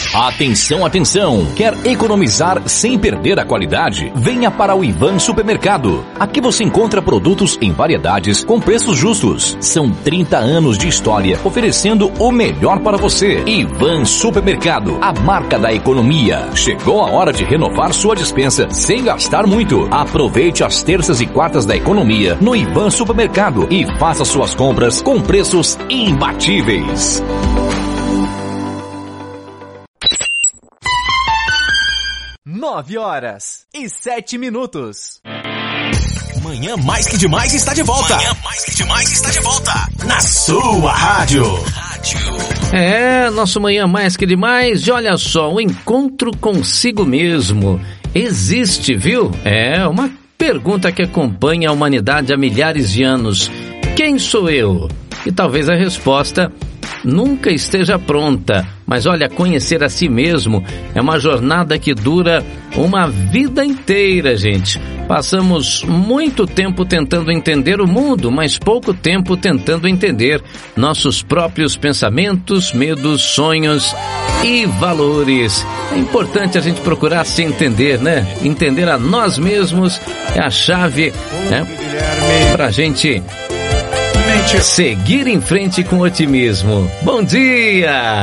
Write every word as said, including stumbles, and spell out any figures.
Atenção, atenção! Quer economizar sem perder a qualidade? Venha para o Ivan Supermercado. Aqui você encontra produtos em variedades com preços justos. São trinta anos de história oferecendo o melhor para você. Ivan Supermercado, a marca da economia. Chegou a hora de renovar sua despensa sem gastar muito. Aproveite as terças e quartas da economia no Ivan Supermercado e faça suas compras com preços imbatíveis. Nove horas e sete minutos. Manhã Mais Que Demais está de volta. Manhã Mais Que Demais está de volta. Na sua rádio. É, nosso Manhã Mais Que Demais. E olha só, o encontro consigo mesmo existe, viu? É uma pergunta que acompanha a humanidade há milhares de anos. Quem sou eu? E talvez a resposta nunca esteja pronta. Mas olha, conhecer a si mesmo é uma jornada que dura uma vida inteira, gente. Passamos muito tempo tentando entender o mundo, mas pouco tempo tentando entender nossos próprios pensamentos, medos, sonhos e valores. É importante a gente procurar se entender, né? Entender a nós mesmos é a chave, né? Pra gente seguir em frente com otimismo. Bom dia!